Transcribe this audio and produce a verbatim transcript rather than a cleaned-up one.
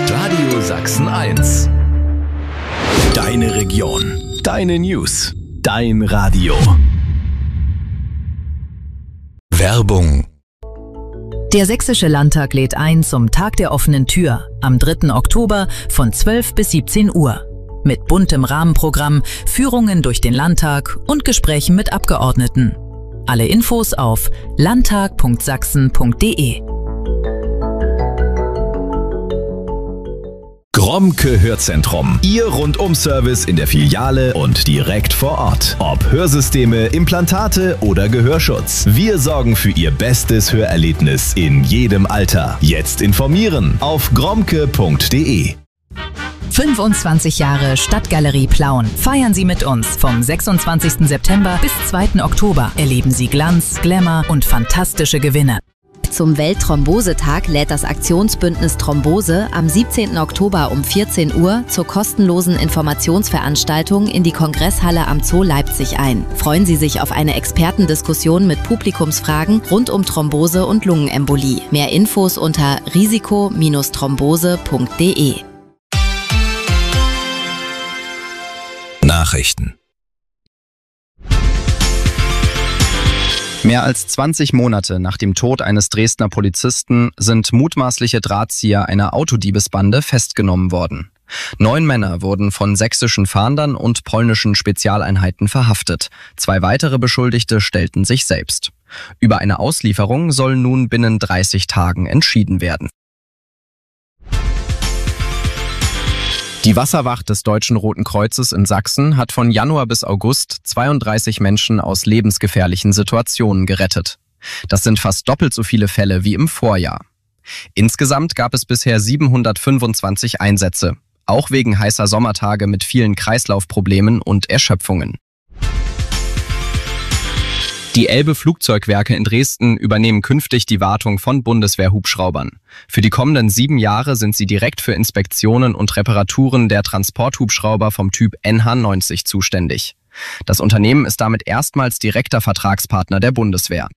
Radio Sachsen eins. Deine Region. Deine News. Dein Radio. Werbung. Der Sächsische Landtag lädt ein zum Tag der offenen Tür am dritten Oktober von zwölf bis siebzehn Uhr. Mit buntem Rahmenprogramm, Führungen durch den Landtag und Gesprächen mit Abgeordneten. Alle Infos auf landtag punkt sachsen punkt de. Gromke Hörzentrum. Ihr Rundum-Service in der Filiale und direkt vor Ort. Ob Hörsysteme, Implantate oder Gehörschutz. Wir sorgen für Ihr bestes Hörerlebnis in jedem Alter. Jetzt informieren auf gromke punkt de. fünfundzwanzig Jahre Stadtgalerie Plauen. Feiern Sie mit uns. Vom sechsundzwanzigsten September bis zweiten Oktober erleben Sie Glanz, Glamour und fantastische Gewinne. Zum Weltthrombosetag lädt das Aktionsbündnis Thrombose am siebzehnten Oktober um vierzehn Uhr zur kostenlosen Informationsveranstaltung in die Kongresshalle am Zoo Leipzig ein. Freuen Sie sich auf eine Expertendiskussion mit Publikumsfragen rund um Thrombose und Lungenembolie. Mehr Infos unter risiko Bindestrich thrombose punkt de. Nachrichten. Mehr als zwanzig Monate nach dem Tod eines Dresdner Polizisten sind mutmaßliche Drahtzieher einer Autodiebesbande festgenommen worden. Neun Männer wurden von sächsischen Fahndern und polnischen Spezialeinheiten verhaftet. Zwei weitere Beschuldigte stellten sich selbst. Über eine Auslieferung soll nun binnen dreißig Tagen entschieden werden. Die Wasserwacht des Deutschen Roten Kreuzes in Sachsen hat von Januar bis August zweiunddreißig Menschen aus lebensgefährlichen Situationen gerettet. Das sind fast doppelt so viele Fälle wie im Vorjahr. Insgesamt gab es bisher siebenhundertfünfundzwanzig Einsätze, auch wegen heißer Sommertage mit vielen Kreislaufproblemen und Erschöpfungen. Die Elbe-Flugzeugwerke in Dresden übernehmen künftig die Wartung von Bundeswehr-Hubschraubern. Für die kommenden sieben Jahre sind sie direkt für Inspektionen und Reparaturen der Transporthubschrauber vom Typ N H neunzig zuständig. Das Unternehmen ist damit erstmals direkter Vertragspartner der Bundeswehr.